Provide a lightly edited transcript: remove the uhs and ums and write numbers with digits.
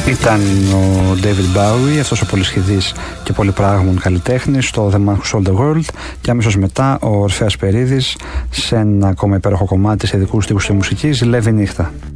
Ήταν ο David Bowie, αυτός ο πολυσχηδής και πολυπράγμων καλλιτέχνης, στο The Man Who Sold the World, και αμέσως μετά ο Ορφέας Περίδης σε ένα ακόμα υπέροχο κομμάτι σε ειδικούς στίχους και μουσική, «Ζηλεύει νύχτα».